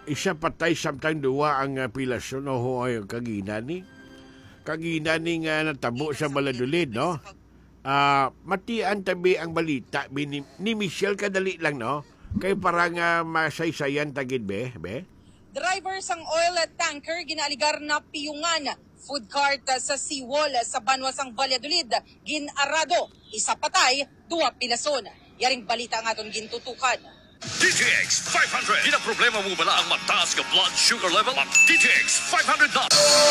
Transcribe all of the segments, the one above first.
isa patay samtang duwa ang pilasyon o hoy kagina ni. Kagina ni nga natabo sa Baladolid, no? Matian tabi ang balita ni Michelle kadali lang, no? Kay parang masaysayan tagid be. Driver sang oil tanker ginaligar na piyungan. Food cart sa seawall sa Banwasang Valladolid ginarado. Isa patay, duwa pilason. Yaring balita ang aton gintutukan. DTX 500. Di na problema mo bala ang mataas ka blood sugar level? Mag DTX 500 na.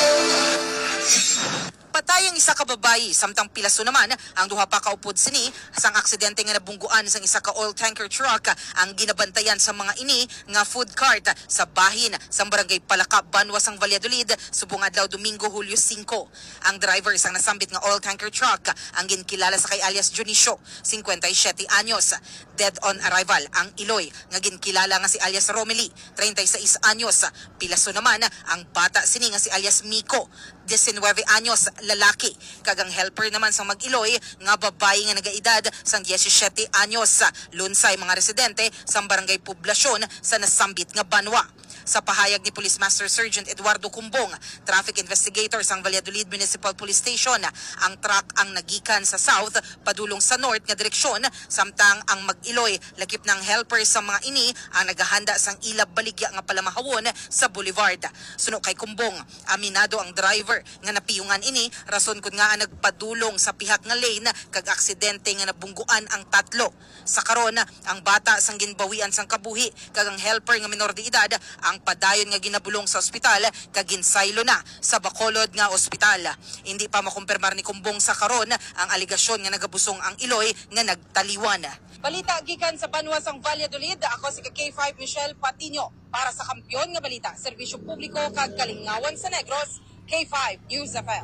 Patay ang isa ka babayi, samtang pilaso naman ang duha pa kaupod sini sang aksidente nga nabungguan sang isa ka oil tanker truck ang ginabantayan sa mga ini nga food cart sa bahin sa barangay Palaka, Banwasang Valladolid subong adlaw Domingo, Hulyo 5. Ang driver sang nasambit nga oil tanker truck ang ginkilala sa kay alias Junicio, 57 anyos. Dead on arrival ang Iloy nga ginkilala nga si alias Romely, 36 anyos. Pilaso naman ang bata sini nga si alias Miko, 19 anyos, lalaki. Kagang helper naman sa Mag-Iloy nga babae nga nagaedad sang 17 anyos. Lunsay mga residente sa barangay Poblasyon sa nasambit nga banwa. Sa pahayag ni Police Master Sergeant Eduardo Cumbong, traffic investigator sang Valladolid Municipal Police Station, ang truck ang nagikan sa south padulong sa north nga direksyon, samtang ang Mag-Iloy lakip ng helper sa mga ini ang naghahanda sang ilab baligya nga palamahawon sa boulevard. Suno kay Cumbong, aminado ang driver nga napiyungan ini rason kun nga nagpadulong sa pihak nga lane kag aksidente nga nabungguan ang tatlo. Sa karon ang bata sang ginbawian sang kabuhi kag ang helper nga menor de edad ang padayon nga ginabulong sa ospital kag ginsaylo na sa Bacolod nga ospital. Hindi pa makumpirmar ni Kumbong sa karon ang aligasyon nga nagabusong ang Iloy nga nagtaliwan. Balita gikan sa Banwasang Valladolid, ako si K5 Michelle Patino para sa Kampiyon nga Balita, Serbisyo Publiko kag Kalingawan sa Negros, K5 News FM.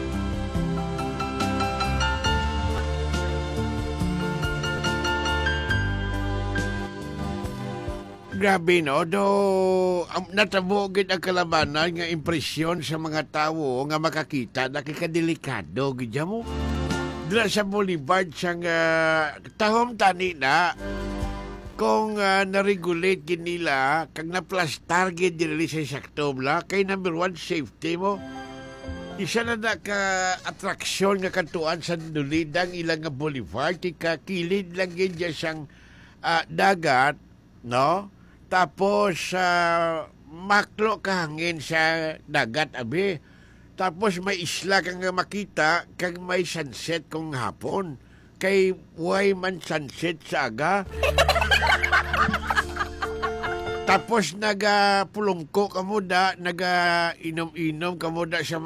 Grabe, no? Natabo gid ang kalabanan nga impresyon sa mga tawo nga makakita na kikadelikado gid mo. Dila sa Boulevard siyang tahom tani na kung na-regulate gid nila kag na-plus target dili sa sakto bla kay number one safety mo. Isa na ka atraksyon nga katuan sa dulidang ilang nga boulevard tika kilid lang gid siyang dagat, no? Tapos maklo ka hangin sa dagat abi. Tapos may isla kang makita kag may sunset kung hapon. Kay way man sunset sa aga. Tapos nagapulungko ka mo da, inom-inom ka mo da sa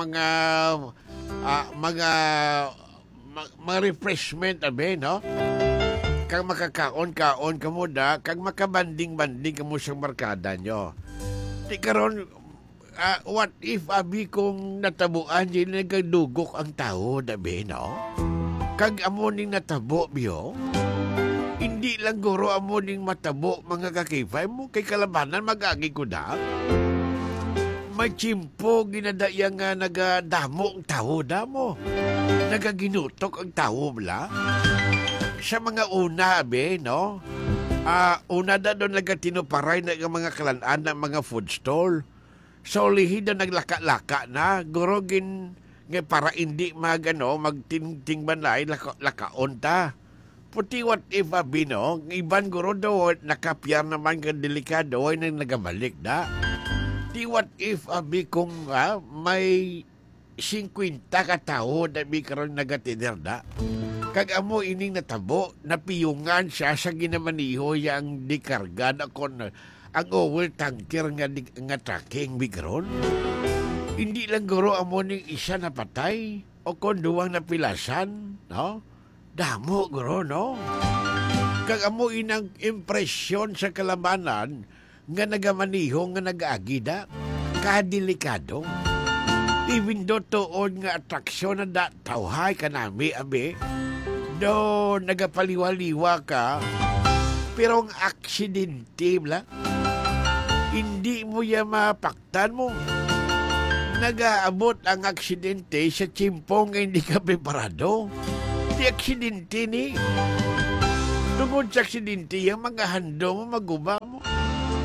mga refreshment abi, no? Kag makakaon-kaon ka mo da, kag makabanding-banding ka mo sa markada nyo. Di karon, what if abi kung natabuan yun nagdugok ang tao, dabi, no? Kag amoning natabo, biyo? Hindi lang guro amoning matabo, mga kakifay mo, kay kalabanan mag-agi ko da. May chimpo ginadaya nga nagadamo ang tao da mo. Nagaginutok ang tao, bla? Sa mga una, abe, no? Una da doon nagatinuparay na mga kalanaan ng mga food stall. So, lihid na naglaka-laka na. Gurogin nga para hindi magtingban lain, lakaon ta. Puti what if, abi, no? Iban guro daw, nakapyar naman ka delikado, ay nang nagabalik da. Di what if, abi, kung may 50 katao na may karoon nagatider da. Kag amo ining natabo, napiyungan siya sa ginamaniho yang dikarga na kon ang oil tanker nga tracking bigron. Hindi lang guro amo ning isa na patay o kon duwang napilasan, no? Damo guro, no? Kag amo inang impresyon sa kalabanan nga nagamaniho nga nag-agida, kadelikado. Even do tuon nga atraksyon na tawhay kanami, abi, do nagapaliwa-liwa ka, pero ang aksidente, bla, hindi mo yan mapaktan mo. Nag-aabot ang aksidente sa chimpong nga hindi ka preparado. Di aksidente ni. Tungkol sa aksidente, yung mga hando mo, maguba mo.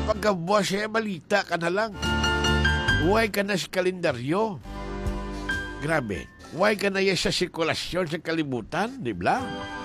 Pagkabuwas siya, balita ka na lang. Huwag ka na sa kalendaryo. Grabe. Huwag ka na yan sa sirkulasyon sa kalibutan, di ba?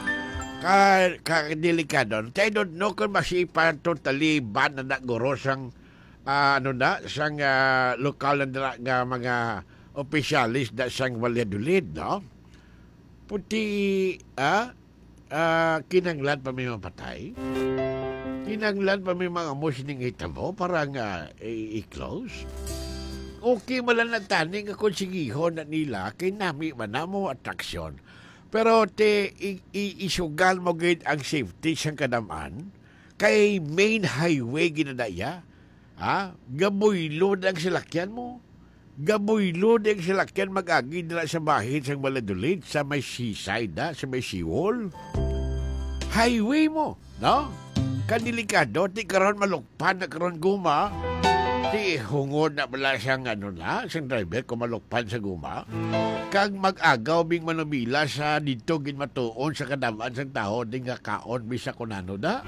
Delikado. I don't know kung masipan totally bad na guro sang sang lokal na mga opisyalis na sang Valladolid, no? Puti, kinanglan pa may mapatay. Kinanglan pa may mga musning hitabo para nga i-close. Okay mo lang nagtaning ako sigihon na nila kay nami man na mo atraksyon. Pero isugal mo gid ang safety siyang kadamaan kay main highway ginadaya. Gaboy load ang silakyan mo. Gaboy load ang silakyan mag-agi nila sa bahid sa Valladolid sa may seaside, sa may seawall. Highway mo, no? Kanilikado, ti karon malukpan na karon guma. Ti hungod na bala siyang siyang driver kung malukpan sa guma. Kag mag-agaw bing manubila sa dito ginmatuon sa kadamaan sang tao ding kaon bisa kunano da.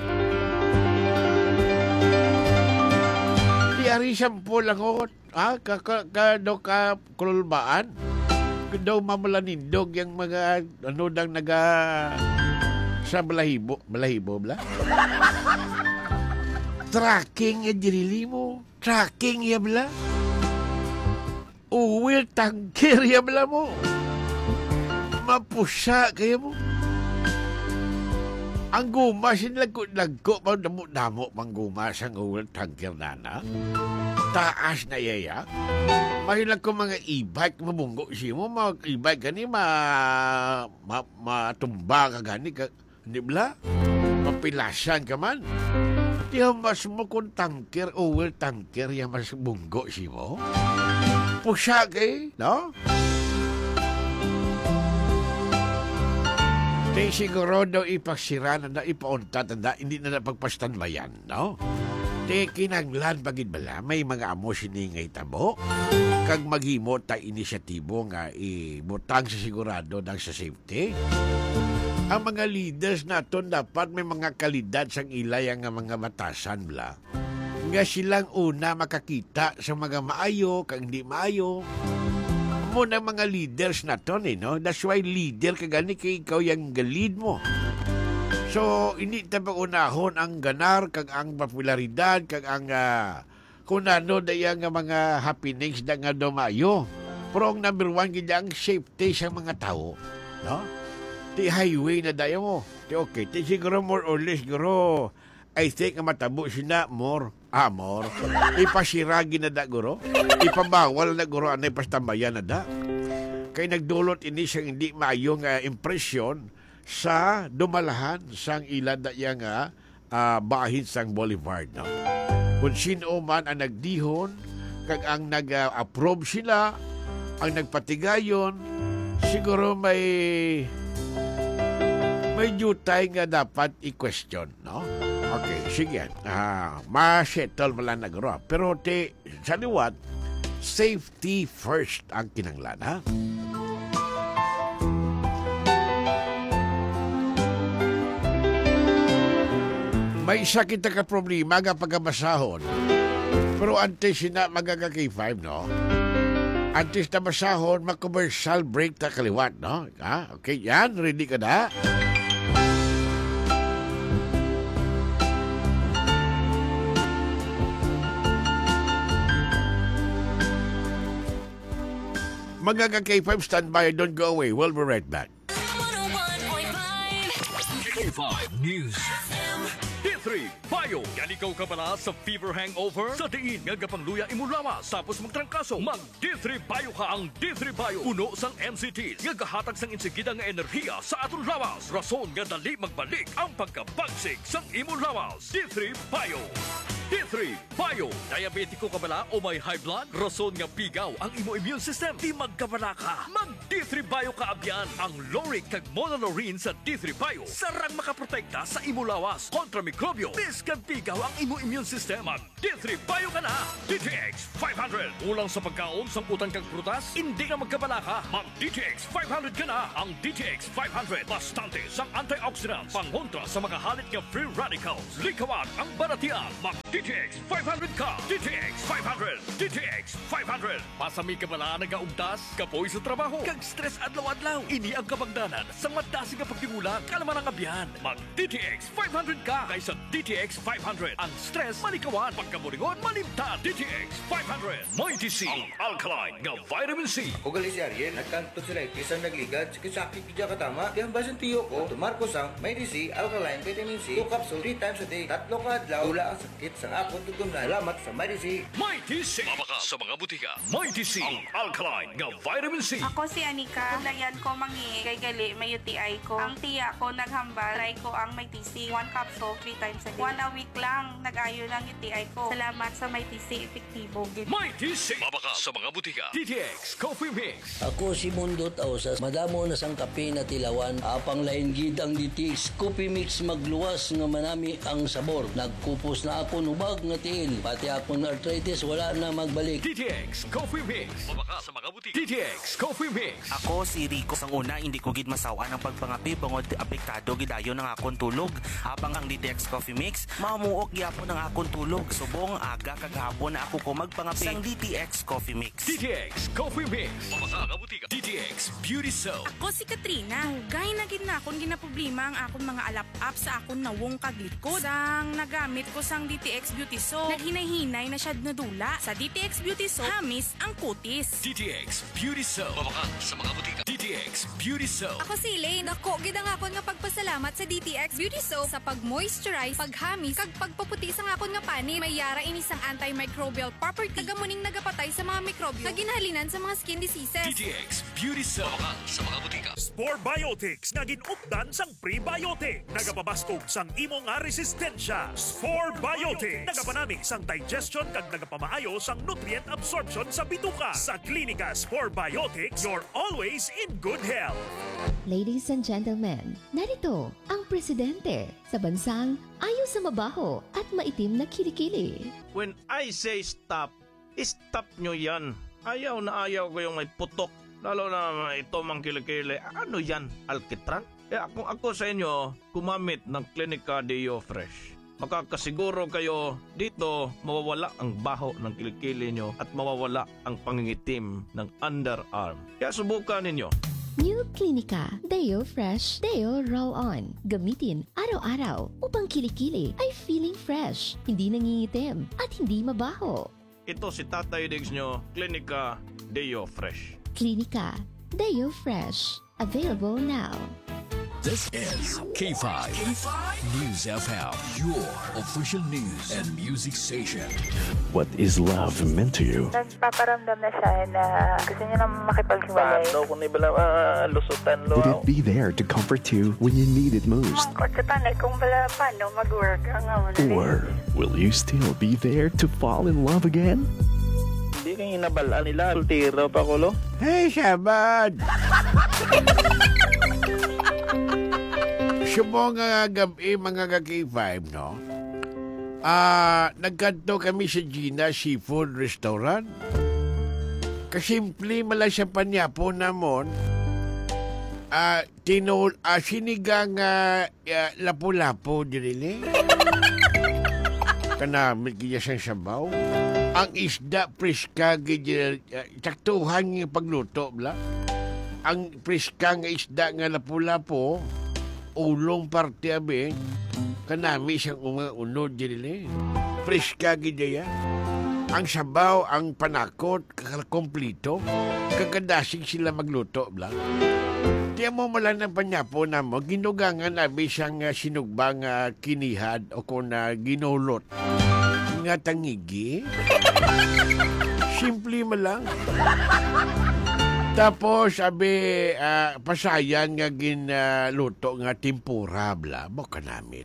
Di ari sampo lang ko, daw ka kululbaan. Daw mamalanindog yung mga dang naga sa balahibo bala. Tracking ya dirili mo. Tracking ya bala. Uwil tangkir ya bala mo. Mapusa kaya mo. Ang guma sinlagko pa damo pang guma sang uwil tangkir na. Taas na yaya. Mahilang ko mga e-bike mabunggo siya mo. Mga e-bike gani matumba ka gani ka. Hindi bala? Mapilasan ka man. Di mas mo kung tangkir, uwil tangkir, yung mas bunggo siya mo. Pusa kay, no? Di siguro daw ipagsira na ipaunta tanda, hindi na napagpastanbayan, no? Di kinanglan bagid bala, may mga amo siningay tabo. Kag maghimo ta inisyatibo nga ibutang sa sigurado ng sa safety. Ang mga leaders naton dapat may mga kalidad sang ilay ang mga batasan bla. Nga silang una makakita sa mga maayo kag hindi maayo. Muna mga leaders naton no? That's why leader kagani kay ikaw yung lead mo. So hindi tayo unahon ang ganar kag ang popularidad kag ang kung ano dayang mga happenings da nga dumayo. Pero ang number one gid ang safety sa mga tao, no? Ti highway na dayo mo. Ti okay. Ti siguro more or less siguro I think matabo sina more. Ipasiragi na da guro. Ipabawal na guro anay pastambayan na da. Kay nagdulot ini siyang hindi maayong impresyon sa dumalahan sang ilan da yang bahin sang Boulevard. No? Kung sino man ang nagdihon, kag ang nag-approve sila, ang nagpatigayon, siguro may jutay nga dapat i-question, no? Okay, sige. Ma-settle wala na garo. Pero sa liwat, safety first ang kinanglan, ha? May isa kita ka problema nga pagkabasahon. Pero antes sina magagakay 5, no? Antes na basahon, mag-commercial break ta kaliwat, no? Okay, yan. Ready ka na? Magagakay 5, stand by. Don't go away. We'll be right back. 101.5 News. D3 Bio. Yan ikaw ka pala sa fever hangover? Sa diin nga gapangluya imulawas tapos magtrangkaso. Mag D3 Bio ka ang D3 Bio. Puno sang MCTs nga gahatag sang insigida nga enerhiya sa aton lawas. Rason nga dali magbalik ang pagkabagsik sang imulawas. D3 Bio. D3 Bio. Diabetiko ka bala o may high blood? Rason nga pigaw ang imo immune system. Di magkabala ka. Mag D3 Bio ka abyan. Ang Loric kag Monolorine sa D3 Bio. Sarang makaprotekta sa imo lawas kontra mikrobyo. Biskan pigaw ang imo immune system. Mag D3 Bio ka na. DTX 500. Ulang sa pagkaon sang utang kag prutas. Hindi na magkabala ka. Mag DTX 500 ka na. Ang DTX 500. Bastante sang antioxidants. Pangontra sa mga halit nga free radicals. Likawan ang baratian. Mag DTX DTX 500 ka! DTX 500! DTX 500! Pasami ka bala nagaugdas, kapoy sa trabaho, kag stress adlaw-adlaw. Ini ang kabagdanan sa madasi nga pagtingula, kalaman ang abyan. Mag DTX 500 ka kaysa DTX 500. Ang stress malikawan, pagkaburingon malimtan. DTX 500. Mighty C, ang alkaline nga vitamin C. O gali si Ariel, nagkanto sila isang nagligad, sakit kaya katama. Di ang basan tiyo ko, tumarko sang may DC, alkaline, vitamin C, 2 capsule, 3 times a day, 3 ka adlaw, wala ang sakit sa akong tutunan. Salamat sa may DC. Mighty C. Mabaka sa mga butika. Mighty C, ang alkaline nga vitamin C. Ako si Anika. Kulayan ko mangi kay gali may UTI ko. Ang tiya ko naghambal, try ko ang may TC. 1 capsule 3 times a day. 1 a week lang nag-ayo ng UTI ko. Salamat sa may TC epektibo. Mighty C. Mabaka sa mga butika. DTX Coffee Mix. Ako si Mundo Tausas, madamo na sang kape na tilawan, apang lain gid ang DTX Coffee Mix magluwas nga manami ang sabor. Nagkupos na ako nubag nga tiil, pati ako na arthritis wala na magbalik. DTX Coffee Mix. Mabaka sa mga butika. DTX Coffee Mix. Ako si Rico. Sang una, hindi ko gid masawa ng pagpangapi bangod apektado gidayon ng akong tulog. Habang ang DTX Coffee Mix, mamuok gyapon ng akong tulog. Subong aga kagahapon na ako ko magpangapi sang DTX Coffee Mix. DTX Coffee Mix. Mabaka ang butika. DTX Beauty Soap. Ako si Katrina. Hugay na gid na akong ginaproblema ang akong mga alap-up sa akong nawong kaglikod. Sang nagamit ko sang DTX Beauty Soap, naghinay-hinay na siya nadula. Sa DTX Beauty Soap, hamis ang kutis. DTX Beauty Soap. Mabaka sa mga butika. DTX Beauty Soap. Ako si Elaine. Dako gid ang akon nga pagpasalamat sa DTX Beauty Soap sa pag-moisturize, paghamis, kag pagpaputi sa akon nga pani. May yara ini sang antimicrobial property. Kagamuning nagapatay sa mga mikrobyo nga ginahalinan sa mga skin diseases. DTX Beauty Soap. Mabaka sa mga butika. Spore Biotics nga ginupdan sang prebiotic. Nagapabastog sang imo nga resistensya. Spore Biotics. Nagapanami sang digestion kag nagapamaayo sang nutrient absorption sa bituka. Sa klinika Spore Biotics, you're always in good health. Ladies and gentlemen, narito ang presidente sa bansang ayaw sa mabaho at maitim na kilikili. When I say stop, stop nyo yan. Ayaw na ayaw ko yung may putok. Lalo na ito mang kilikili. Ano yan? Alkitran? Kung ako sa inyo, gumamit ng Clinica Deo Fresh. Makakasiguro kayo dito mawawala ang baho ng kilikili nyo at mawawala ang pangingitim ng underarm. Kaya subukan ninyo. New Clinica Deo Fresh Deo Roll-On. Gamitin araw-araw upang kilikili ay feeling fresh, hindi nangingitim at hindi mabaho. Ito si Tatay Diggs nyo, Clinica Deo Fresh. Clinica Deo Fresh. Available now. This is K5 News FM, your official news and music station. What is love meant to you? Nagpaparamdam na siya na gusto niya na makipaghiwalay. Paano kung ibala lusutan lo? Would it be there to comfort you when you need it most? Mangkot sa tanay kung bala paano mag-work ang Or will you still be there to fall in love again? Hindi kayo inabalaan nila. Sultiro pa ko lo. Hey, Shabad! Subong nga gabi mga ka-K5, no? Nagkanto kami sa Gina Seafood Restaurant. Kasimple mala siya panyapo namon. Sinigang lapu-lapu dinili. Kanamit kaya siyang sabaw. Ang isda preska saktuhan ng pagluto bla. Ang preska nga isda nga lapu-lapu ulong parte abe kanami siyang unod dinili. Preska gidaya. Ang sabaw, ang panakot, kompleto. Kagandasig sila magluto bla. Tiya mo malang ng panyapo na mo, ginugangan abi siyang sinugbang kinihad o kung ginulot. Nga tangigi. Simple malang. Tapos, abi, pasayan nga ginluto nga tempura, bla, baka namit.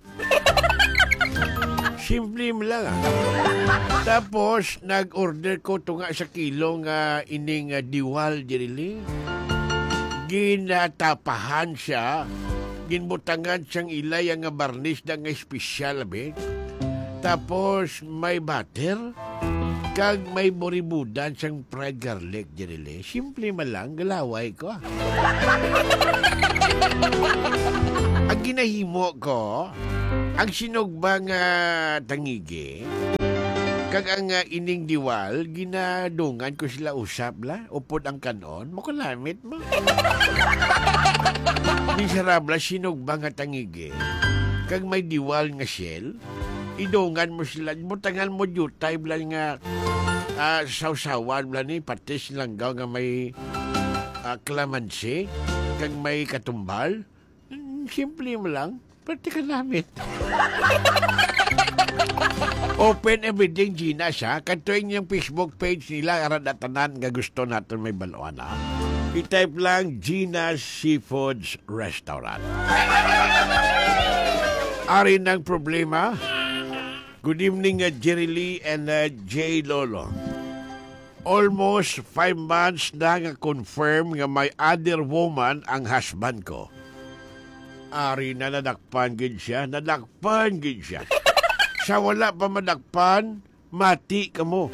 Simple mo lang, Tapos, nag-order ko ito nga sa kilo nga ining diwal, dirili. Ginatapahan siya. Ginbutangan siyang ilay nga barnis na nga espesyal, abi. Tapos, may butter. Kag may buribudan siyang fried garlic, dirili. Simple man lang, galaway ko. Ang ginahimo ko, ang sinugbang tangigi, Kag ang ining diwal, ginadungan ko sila usap la, upod ang kanon, makulamit mo. Miserabla, sinugbang at tangigi. Kag may diwal nga shell, idungan mo sila, butangan mo jutay, bla nga sawsawan, bla ni patis langgaw nga may kalamansi, kag may katumbal. Simple mo lang, pati ka namit. Open everything, Gina, siya. Kantuin yung Facebook page nila, aradatanan nga gusto natin may baluan, ha? I-type lang Gina's Seafoods Restaurant. Ari ng problema. Good evening, Jerry Lee and J. Lolo. Almost 5 months na nga confirm nga may other woman ang husband ko. Ari na nadakpan gid siya. Sa wala pa madakpan, mati ka mo.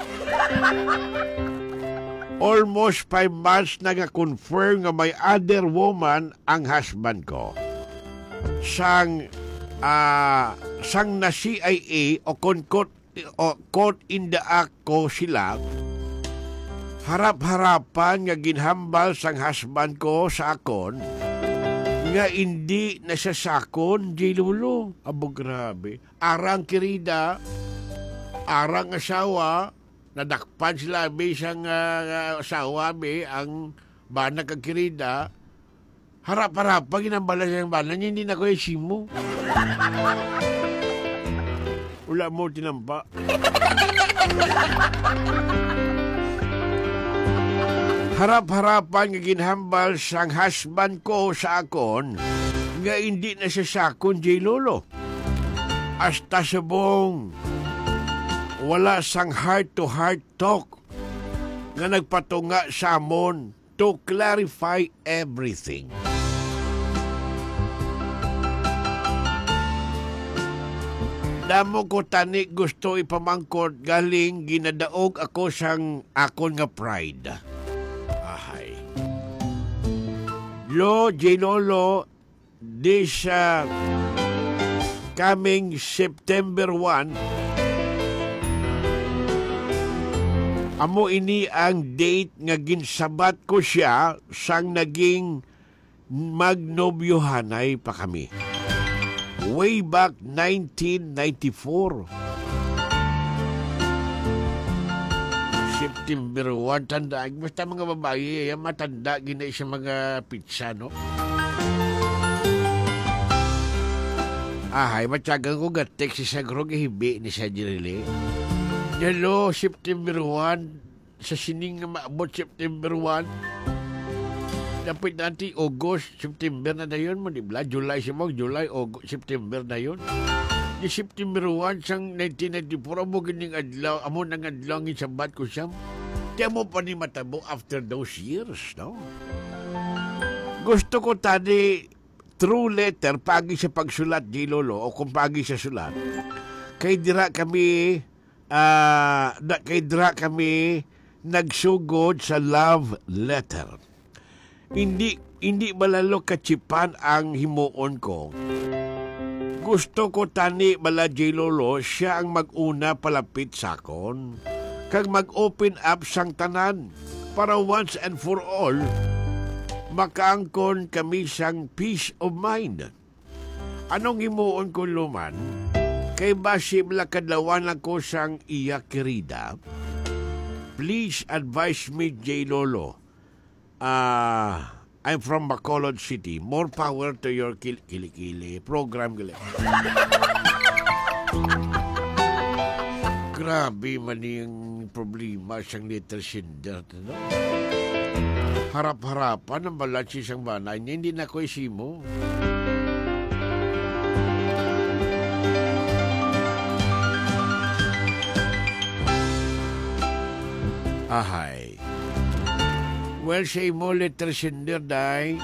Almost 5 months na nga confirm nga may other woman ang husband ko. Sang na CIA o caught in the act ko sila, harap-harapan nga ginhambal sang husband ko sa akon, nga hindi nasasakon, J-Lolo. Abo, grabe. Arang kirida, arang asawa, nadakpan sila, isang asawa, ang banag ang kirida, harap-harap, pag inambala siyang banag, hindi na ko yung simo. Wala mo tinampa. Harap-harapan nga ginhambal sang husband ko sa akon, nga hindi na siya sakon, J-Lolo. Hasta subong, wala sang heart-to-heart talk nga nagpatunga sa amon to clarify everything. Damo ko tani gusto ipamangkot galing ginadaog ako sang akon nga pride. Ahay. J-Lolo, this coming September 1, amo ini ang date nga ginsabat ko siya sang naging magnobyohanay pa kami. Way back 1994. September 1, tanda. Basta mga babae, matanda, gina siya mga pizza, no? Ahay, matyagang ko gatek si Sagro, hibi ni sa Jirili. Hello, September 1, sa sining nga maabot September 1, dapat nanti August, September na yun mo, di ba? July siya mo, July, August, September na yun. Di September 1, sang 1994, amo ganing adlaw, amo nang adlaw ng sabat ko siya. Di mo pa ni matabo after those years, no? Gusto ko tadi, true letter, pagi sa pagsulat, J-Lolo, o kung pagi sa sulat, kay dira kami, nagsugod sa love letter. Hindi balalo kachipan ang himuon ko. Gusto ko tani bala J-Lolo, siya ang mag-una palapit sa akon. Kag mag-open up sang tanan para once and for all, makaangkon kami sang peace of mind. Anong himuon ko luman? Kay basibla kadlawan ako sang iya kirida. Please advise me, J-Lolo. I'm from Bacolod City. More power to your kilikili program. Grabe man yung problema siyang letter sender. No? Harap-harapan ang balat siyang banay niya. Hindi na ko isimo. Ahay. Well, say mo letter sender, day.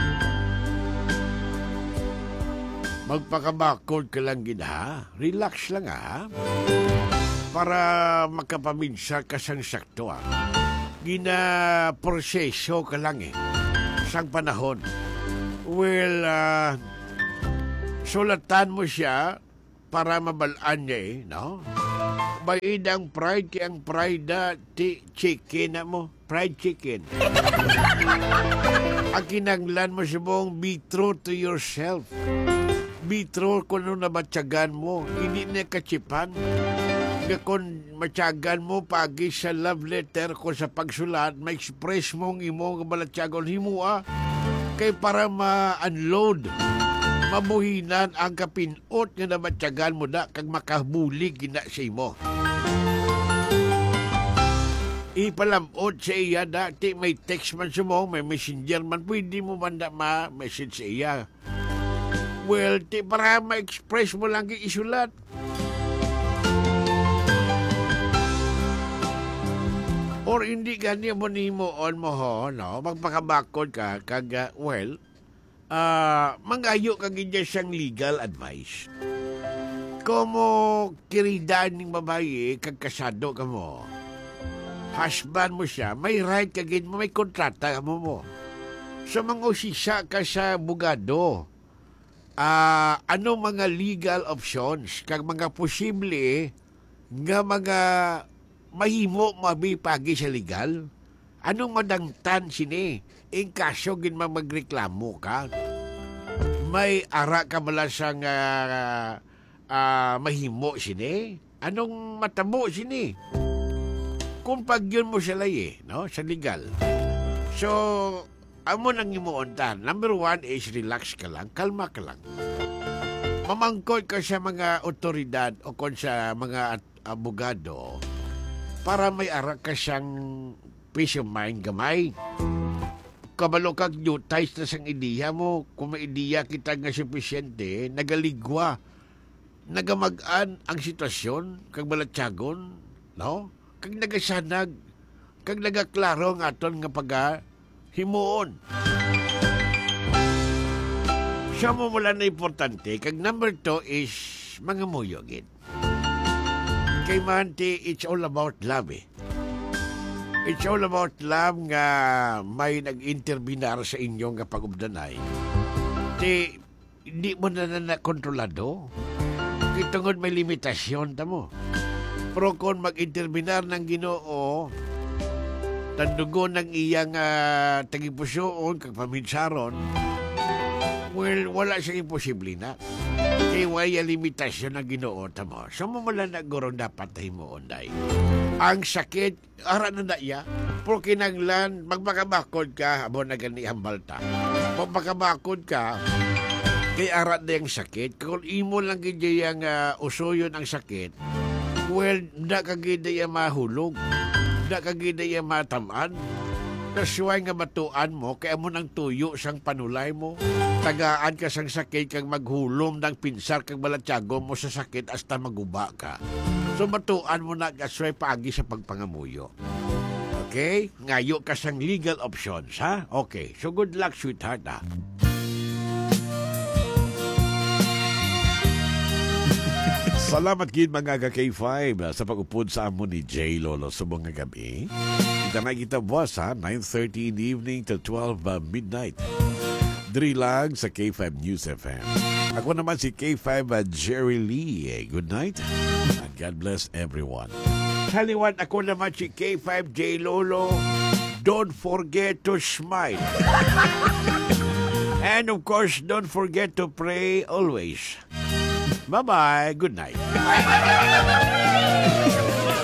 Magpakabakod ka lang gid, ha? Relax lang, ha? Para makapaminsa ka sang sakto, ha? Gina-proseso ka lang, eh. Sang panahon. Well, sulatan mo siya para mabalaan niya, eh, no? Baidang fried kay ang fried ti chicken na mo. Fried chicken. Ang kinanglan mo subong, be true to yourself. Be true kung ano nabatyagan mo. Hindi na kachipan. Kung matyagan mo pagi sa love letter ko sa pagsulat, ma-express mong imong balatyagon himua kay para ma-unload. Mabuhinan ang kapinot nga nabatyagan mo na kag makabulig gina sa imo. Ipalamot sa iya dati may text man sumong, may messenger man, pwede mo man na ma-message sa iya. Well, para ma-express mo lang isulat. Or hindi ganyan mo ni mo on mo ho, no? Magpakabakod ka, kag, mangayo ka ganyan siyang legal advice. Como kiridan ng babae, kag kasado ka mo. Husband mo siya, may right ka mo, may kontrata ka mo. So, mangusisa ka sa bugado. Ano mga legal options, kag mga posible nga mga mahimo mabipagi sa legal? Anong madangtan sini? In kaso gin magreklamo ka? May ara ka mala sang mahimo sini? Anong matamo sini? Kung pag yun mo sila no? Sa legal. So, amo nang imuuntan. Number 1 is relax ka lang, kalma ka lang. Mamangkot ka sa mga otoridad o kung sa mga abogado para may arak ka siyang peace of mind gamay. Kabalo kag utilize na sang ideya mo. Kung may ideya kita nga sufisyente, nagaligwa. Nagamagaan ang sitwasyon, kag balatyagon, no? Kag nagasanag, kag nagaklaro ang aton nga himuon. Siya mo mula na importante. Kag number 2 is mga muyogin. Kay Manti, it's all about love It's all about love nga may nag-interbinar sa inyong kapag-ubdanay. Hindi mo na kontrolado. Kitungod may limitasyon ta mo. Pero kung mag-interbinar ng Ginoo, tandugon ng iyang tagipusoon, kag paminsaron, wala siyang imposible na. Kaya wala limitasyon ng Ginoo tamo. So mo na guro dapat tayo mo onday. Ang sakit, ara na iya. Pero kinanglan, magpakabakod ka, abo na gani hambalta. Magpakabakod ka, kay ara na yung sakit. Kung imo lang gidya yung usuyon ang sakit, da kagidya mahulog. Da kagidya matamaan. Nasuway nga batuan mo, kaya mo nang tuyo sang panulay mo. Tagaan ka sang sakit, kag maghulom ng pinsar, kag balatyago mo sa sakit, hasta maguba ka. So batuan mo na kasway paagi sa pagpangamuyo. Okay? Ngayo ka sang legal options, ha? Okay. So good luck, sweetheart, ha? Salamat gid mga ka-K5 sa pag-upod sa amon ni J. Lolo sa mga gabi. Kita na kita buwas 9:30 in the evening to 12 midnight. Diri lang sa K5 News FM. Ako naman si K5 Jerry Lee. Good night and God bless everyone. Haliwan, ako naman si K5 J. Lolo. Don't forget to smile. And of course, don't forget to pray always. Bye-bye. Good night.